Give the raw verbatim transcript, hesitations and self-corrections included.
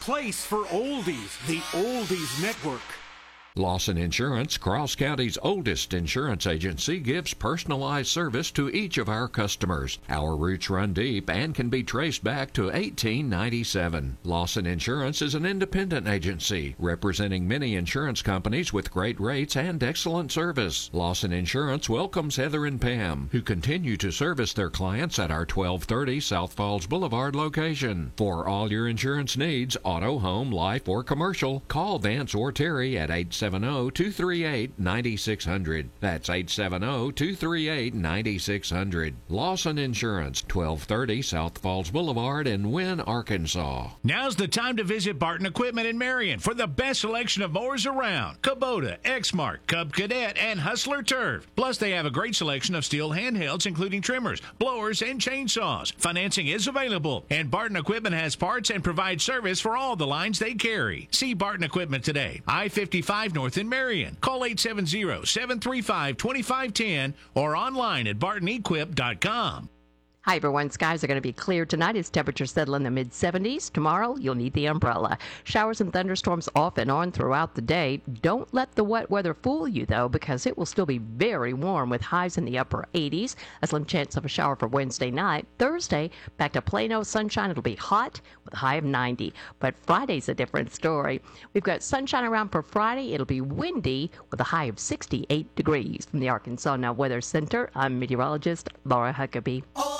place for oldies, the Oldies Network. Lawson Insurance, Cross County's oldest insurance agency, gives personalized service to each of our customers. Our roots run deep and can be traced back to eighteen ninety-seven. Lawson Insurance is an independent agency representing many insurance companies with great rates and excellent service. Lawson Insurance welcomes Heather and Pam, who continue to service their clients at our twelve thirty South Falls Boulevard location. For all your insurance needs, auto, home, life, or commercial, call Vance or Terry at eight seven zero, two three eight, nine six zero zero. That's eight seven zero, two three eight, nine six zero zero. Lawson Insurance, twelve thirty South Falls Boulevard in Wynne, Arkansas. Now's the time to visit Barton Equipment in Marion for the best selection of mowers around. Kubota, Exmark, Cub Cadet, and Hustler Turf. Plus, they have a great selection of steel handhelds, including trimmers, blowers, and chainsaws. Financing is available, and Barton Equipment has parts and provides service for all the lines they carry. See Barton Equipment today, I fifty-five North in Marion. Call eight seven zero, seven three five, two five one zero or online at barton equip dot com. Hi, everyone. Skies are going to be clear tonight as temperatures settle in the mid seventies. Tomorrow, you'll need the umbrella. Showers and thunderstorms off and on throughout the day. Don't let the wet weather fool you, though, because it will still be very warm with highs in the upper eighties. A slim chance of a shower for Wednesday night. Thursday, back to Plano sunshine. It'll be hot with a high of ninety. But Friday's a different story. We've got sunshine around for Friday. It'll be windy with a high of sixty-eight degrees. From the Arkansas Now Weather Center, I'm meteorologist Laura Huckabee.